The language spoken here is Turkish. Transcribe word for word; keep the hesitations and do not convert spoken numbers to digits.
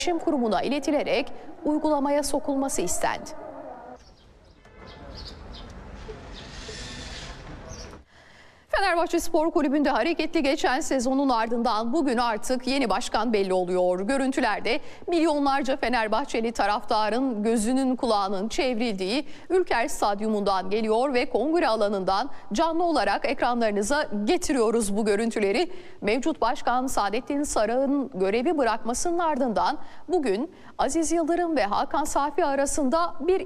İletişim Kurumu'na iletilerek uygulamaya sokulması istendi. Fenerbahçe Spor Kulübü'nde hareketli geçen sezonun ardından bugün artık yeni başkan belli oluyor. Görüntülerde milyonlarca Fenerbahçeli taraftarın gözünün kulağının çevrildiği Ülker Stadyumundan geliyor ve kongre alanından canlı olarak ekranlarınıza getiriyoruz bu görüntüleri. Mevcut Başkan Saadettin Saran'ın görevi bırakmasının ardından bugün Aziz Yıldırım ve Hakan Safi arasında bir